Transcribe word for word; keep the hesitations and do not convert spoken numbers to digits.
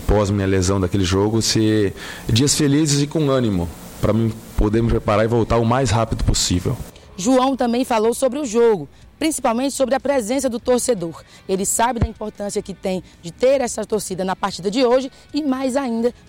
após minha lesão daquele jogo, ser dias felizes e com ânimo, para mim poder me preparar e voltar o mais rápido possível. João também falou sobre o jogo, principalmente sobre a presença do torcedor. Ele sabe da importância que tem de ter essa torcida na partida de hoje e mais ainda